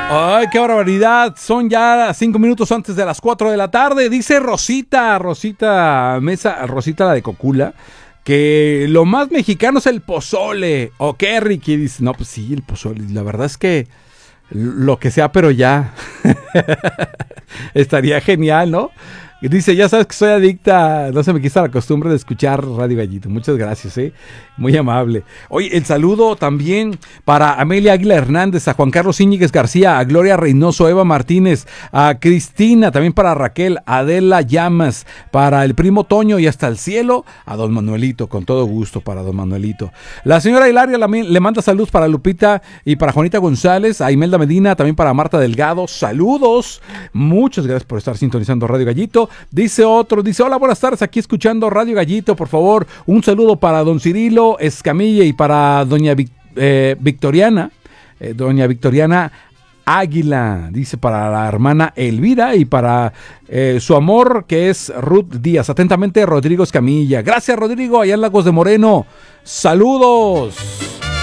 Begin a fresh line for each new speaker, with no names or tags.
Ay, qué barbaridad. Son ya 5 minutos antes de las 4 de la tarde. Dice Rosita Mesa, Rosita la de Cocula, que lo más mexicano es el pozole. ¿O qué, Ricky? Dice, no, pues sí, el pozole. La verdad es que lo que sea, pero ya. Estaría genial, ¿no? Dice, ya sabes que soy adicta, no se me quita la costumbre de escuchar Radio Gallito. Muchas gracias, muy amable. Oye, el saludo también para Amelia Águila Hernández, a Juan Carlos Íñiguez García, a Gloria Reynoso, a Eva Martínez, a Cristina, también para Raquel, a Adela Llamas, para el primo Toño y hasta el cielo, a don Manuelito, con todo gusto para don Manuelito. La señora Hilaria le manda saludos para Lupita y para Juanita González, a Imelda Medina, también para Marta Delgado, saludos. Muchas gracias por estar sintonizando Radio Gallito. Dice otro, dice, hola, buenas tardes, aquí escuchando Radio Gallito, por favor, un saludo para don Cirilo Escamilla y para doña Victoriana Águila, dice, para la hermana Elvira y para su amor, que es Ruth Díaz. Atentamente, Rodrigo Escamilla. Gracias, Rodrigo, allá en Lagos de Moreno. Saludos.